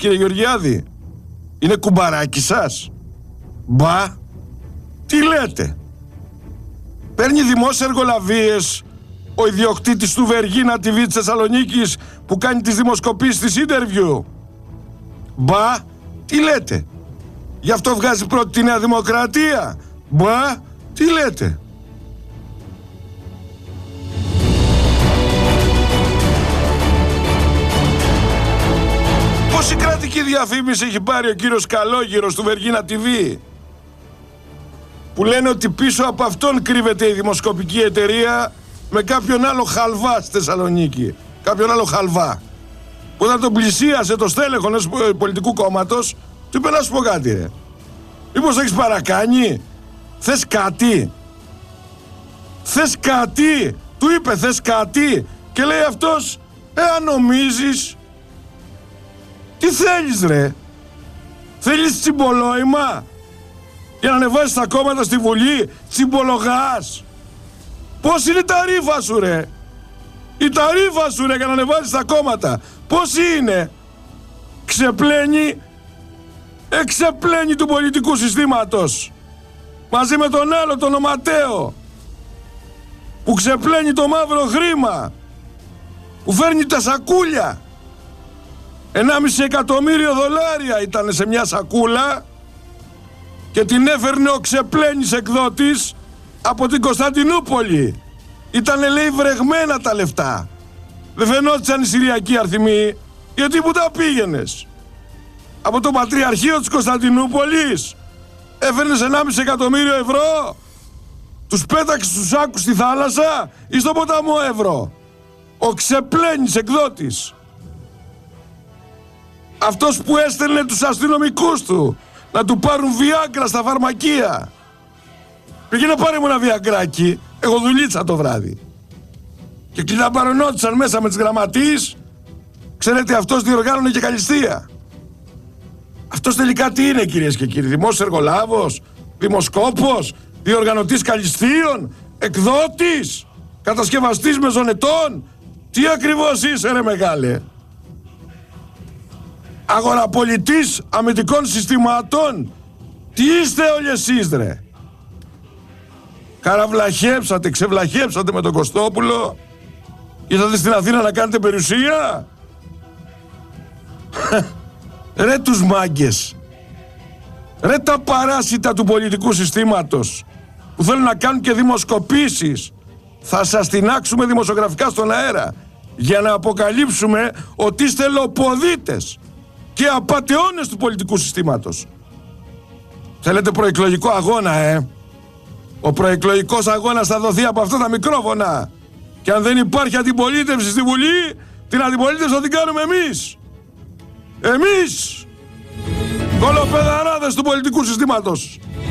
κύριε Γεωργιάδη? Είναι κουμπαράκι σας? Μπα, τι λέτε? Παίρνει δημόσια εργολαβίες ο ιδιοκτήτης του Βεργίνα TV της Θεσσαλονίκης που κάνει τις δημοσκοπήσεις της interview? Μπα, τι λέτε? Γι' αυτό βγάζει πρώτη τη Νέα Δημοκρατία? Μπα, τι λέτε? Πόση κρατική διαφήμιση έχει πάρει ο κύριος Καλόγυρος του Βεργίνα TV, που λένε ότι πίσω από αυτόν κρύβεται η δημοσκοπική εταιρεία με κάποιον άλλο χαλβά στη Θεσσαλονίκη. Κάποιον άλλο χαλβά. Που όταν τον πλησίασε το στέλεχο ενός πολιτικού κόμματος, του είπε να σου πω κάτι ρε. Μήπως έχεις παρακάνει? Θες κάτι? Θες κάτι? Του είπε θες κάτι? Και λέει αυτός, αν νομίζεις. Τι θέλεις ρε? Θέλεις τσιμπολόημα για να ανεβάσεις τα κόμματα στη Βουλή? Τσιμπολογάς. Πώς είναι η ταρίφα σου ρε? Η ταρίφα σου ρε για να ανεβάσεις τα κόμματα πώς είναι? Ξεπλένει. Εξεπλένει του πολιτικού συστήματος. Μαζί με τον άλλο τον Οματέο, που ξεπλένει το μαύρο χρήμα, που φέρνει τα σακούλια. 1,5 εκατομμύριο δολάρια ήταν σε μια σακούλα και την έφερνε ο ξεπλένης εκδότης από την Κωνσταντινούπολη. Ήτανε λέει βρεγμένα τα λεφτά. Δεν φαινόντουσαν οι Συριακοί αριθμοί. Γιατί που τα πήγαινες? Από το Πατριαρχείο της Κωνσταντινούπολης έφερνες 1,5 εκατομμύριο ευρώ? Τους πέταξες στους σάκους στη θάλασσα ή στον ποταμό Εύρω? Ο ξεπλένης εκδότης. Αυτός που έστελνε τους αστυνομικούς του να του πάρουν βιάγκρα στα φαρμακεία. Πήγαινε πάρε μου ένα βιαγκράκι, έχω δουλίτσα το βράδυ. Και κλειδαμπαρωνόντουσαν μέσα με τις γραμματείς. Ξέρετε, αυτός διοργάνωνε και καλυστεία. Αυτός τελικά τι είναι κυρίες και κύριοι? Δημόσιος εργολάβος, δημοσκόπος, διοργανωτής καλυστείων, εκδότης, κατασκευαστής μεζονετών? Τι ακριβώς είσαι ρε μεγάλε? Αγοραπολιτής αμυντικών συστημάτων? Τι είστε όλοι εσείς ρε? Καραβλαχέψατε, ξεβλαχέψατε με τον Κωστόπουλο? Ήρθατε στην Αθήνα να κάνετε περιουσία? Ρε τους μάγκες. Ρε τα παράσιτα του πολιτικού συστήματος που θέλουν να κάνουν και δημοσκοπήσεις. Θα σας τινάξουμε δημοσιογραφικά στον αέρα για να αποκαλύψουμε ότι είστε λοποδίτες και απατεώνες του πολιτικού συστήματος. Θέλετε προεκλογικό αγώνα, Ο προεκλογικός αγώνας θα δοθεί από αυτά τα μικρόφωνα. Και αν δεν υπάρχει αντιπολίτευση στη Βουλή, την αντιπολίτευση θα την κάνουμε εμείς. Εμείς! Κολοπεδαράδες του πολιτικού συστήματος.